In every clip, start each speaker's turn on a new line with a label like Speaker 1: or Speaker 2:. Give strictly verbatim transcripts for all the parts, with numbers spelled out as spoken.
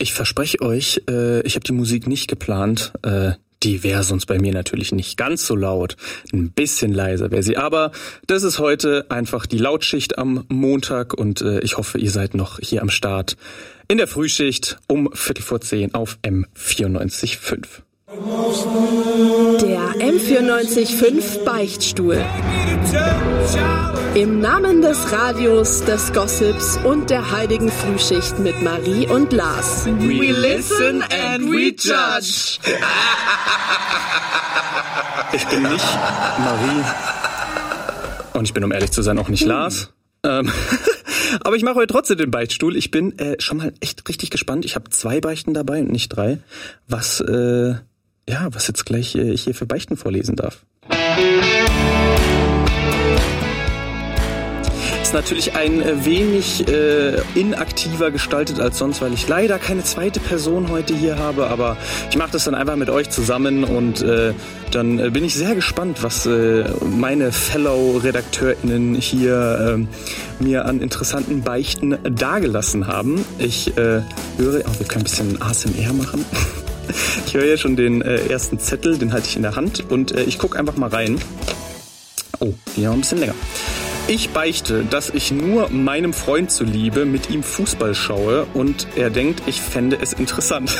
Speaker 1: Ich verspreche euch, äh, ich habe die Musik nicht geplant. Äh, die wäre sonst bei mir natürlich nicht ganz so laut. Ein bisschen leiser wäre sie. Aber das ist heute einfach die Lautschicht am Montag und äh, ich hoffe, ihr seid noch hier am Start in der Frühschicht um Viertel vor zehn auf M vierundneunzig Komma fünf.
Speaker 2: Der M vierundneunzig Komma fünf Beichtstuhl. Im Namen des Radios, des Gossips und der heiligen Frühschicht mit Marie und Lars.
Speaker 1: We listen and we judge. Ich bin nicht Marie und ich bin, um ehrlich zu sein, auch nicht Lars. Ähm, aber ich mache heute trotzdem den Beichtstuhl. Ich bin äh, schon mal echt richtig gespannt. Ich habe zwei Beichten dabei und nicht drei. Was, äh, ja, was jetzt gleich äh, ich hier für Beichten vorlesen darf. Ist natürlich ein wenig äh, inaktiver gestaltet als sonst, weil ich leider keine zweite Person heute hier habe, aber ich mache das dann einfach mit euch zusammen und äh, dann äh, bin ich sehr gespannt, was äh, meine Fellow-RedakteurInnen hier äh, mir an interessanten Beichten dagelassen haben. Ich äh, höre, oh, wir können ein bisschen A S M R machen. Ich höre ja schon den äh, ersten Zettel, den halte ich in der Hand und äh, ich gucke einfach mal rein. Oh, die noch ein bisschen länger. Ich beichte, dass ich nur meinem Freund zuliebe mit ihm Fußball schaue und er denkt, ich fände es interessant.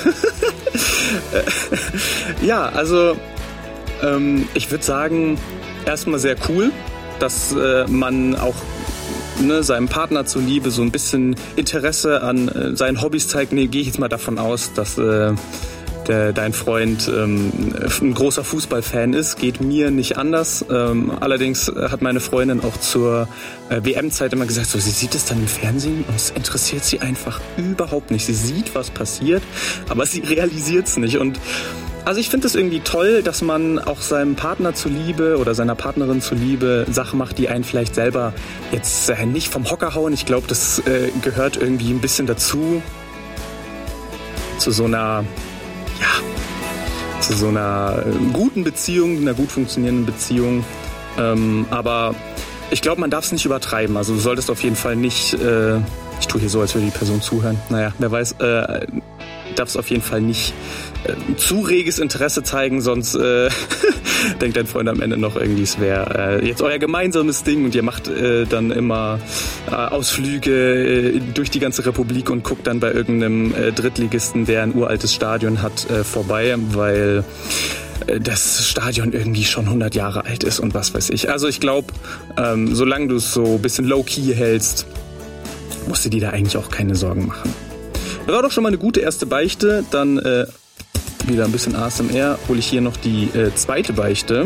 Speaker 1: Ja, also ähm, ich würde sagen, erstmal sehr cool, dass äh, man auch ne, seinem Partner zuliebe so ein bisschen Interesse an äh, seinen Hobbys zeigt. Nee, gehe ich jetzt mal davon aus, dass äh, Der, dein Freund ähm, ein großer Fußballfan ist, geht mir nicht anders. Ähm, allerdings hat meine Freundin auch zur äh, W M-Zeit immer gesagt, so, sie sieht es dann im Fernsehen und es interessiert sie einfach überhaupt nicht. Sie sieht, was passiert, aber sie realisiert es nicht. Und also ich finde es irgendwie toll, dass man auch seinem Partner zuliebe oder seiner Partnerin zuliebe Sachen macht, die einen vielleicht selber jetzt äh, nicht vom Hocker hauen. Ich glaube, das äh, gehört irgendwie ein bisschen dazu, zu so einer Ja, zu so einer guten Beziehung, einer gut funktionierenden Beziehung. Ähm, aber ich glaube, man darf es nicht übertreiben. Also du solltest auf jeden Fall nicht, äh, ich tue hier so, als würde die Person zuhören. Naja, wer weiß, äh, darfst auf jeden Fall nicht äh, zu reges Interesse zeigen, sonst äh, denkt dein Freund am Ende noch irgendwie, es wäre äh, jetzt euer gemeinsames Ding und ihr macht äh, dann immer äh, Ausflüge äh, durch die ganze Republik und guckt dann bei irgendeinem äh, Drittligisten, der ein uraltes Stadion hat, äh, vorbei, weil äh, das Stadion irgendwie schon hundert Jahre alt ist und was weiß ich. Also ich glaube, ähm, solange du es so ein bisschen low-key hältst, musst du dir da eigentlich auch keine Sorgen machen. Das war doch schon mal eine gute erste Beichte. Dann äh, wieder ein bisschen A S M R. Hole ich hier noch die äh, zweite Beichte.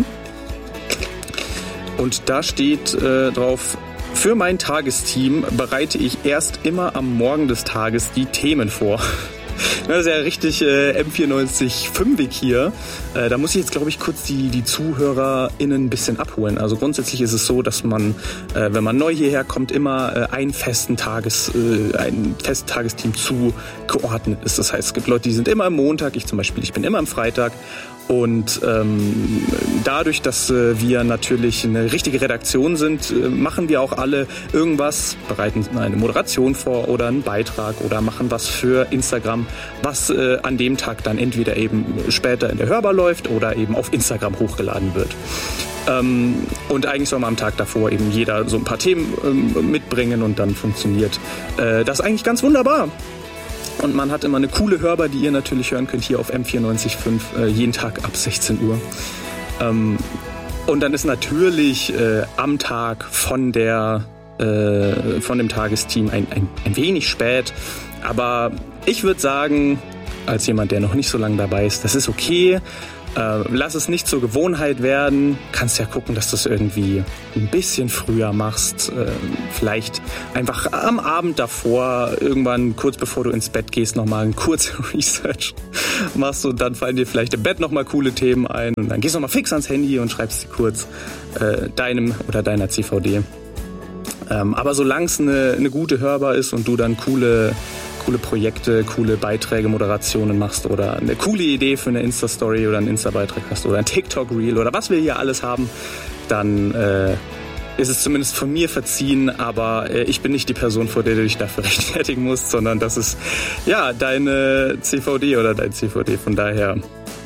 Speaker 1: Und da steht äh, drauf, für mein Tagesteam bereite ich erst immer am Morgen des Tages die Themen vor. Das ist ja richtig äh, M vierundneunzig Komma fünf hier. Äh, da muss ich jetzt, glaube ich, kurz die, die ZuhörerInnen ein bisschen abholen. Also grundsätzlich ist es so, dass man, äh, wenn man neu hierher kommt, immer äh, einen festen Tages, äh, ein festes Tagesteam zugeordnet ist. Das heißt, es gibt Leute, die sind immer am Montag. Ich zum Beispiel, ich bin immer am Freitag. Und ähm, dadurch, dass äh, wir natürlich eine richtige Redaktion sind, äh, machen wir auch alle irgendwas, bereiten eine Moderation vor oder einen Beitrag oder machen was für Instagram, was äh, an dem Tag dann entweder eben später in der Hörbar läuft oder eben auf Instagram hochgeladen wird. Ähm, und eigentlich soll man am Tag davor eben jeder so ein paar Themen ähm, mitbringen und dann funktioniert äh, das eigentlich ganz wunderbar. Und man hat immer eine coole Hörbar, die ihr natürlich hören könnt hier auf M vierundneunzig Komma fünf, äh, jeden Tag ab sechzehn Uhr. Ähm, und dann ist natürlich äh, am Tag von der äh, von dem Tagesteam ein, ein, ein wenig spät. Aber ich würde sagen, als jemand, der noch nicht so lange dabei ist, das ist okay. Äh, lass es nicht zur Gewohnheit werden. Kannst ja gucken, dass du es irgendwie ein bisschen früher machst. Äh, vielleicht einfach am Abend davor, irgendwann kurz bevor du ins Bett gehst, nochmal ein kurzes Research machst und dann fallen dir vielleicht im Bett nochmal coole Themen ein und dann gehst du nochmal fix ans Handy und schreibst sie kurz äh, deinem oder deiner C V D. Ähm, aber solange es eine, eine gute Hörbar ist und du dann coole coole Projekte, coole Beiträge, Moderationen machst oder eine coole Idee für eine Insta-Story oder einen Insta-Beitrag hast oder ein TikTok-Reel oder was wir hier alles haben, dann äh, ist es zumindest von mir verziehen, aber äh, ich bin nicht die Person, vor der du dich dafür rechtfertigen musst, sondern das ist ja deine C V D oder dein C V D. Von daher,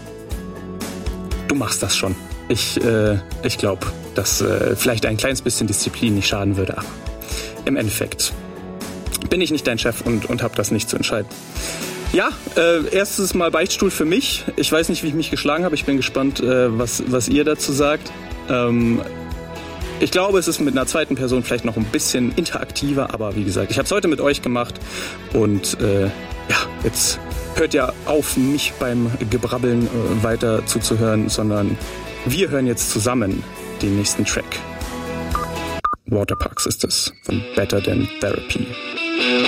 Speaker 1: du machst das schon. Ich, äh, ich glaube, dass äh, vielleicht ein kleines bisschen Disziplin nicht schaden würde, aber im Endeffekt bin ich nicht dein Chef und, und habe das nicht zu entscheiden. Ja, äh, erstes Mal Beichtstuhl für mich. Ich weiß nicht, wie ich mich geschlagen habe. Ich bin gespannt, äh, was, was ihr dazu sagt. Ähm, ich glaube, es ist mit einer zweiten Person vielleicht noch ein bisschen interaktiver, aber wie gesagt, ich habe es heute mit euch gemacht und äh, ja, jetzt hört ja auf, mich beim Gebrabbeln äh, weiter zuzuhören, sondern wir hören jetzt zusammen den nächsten Track. Waterparks ist es, von Better Than Therapy.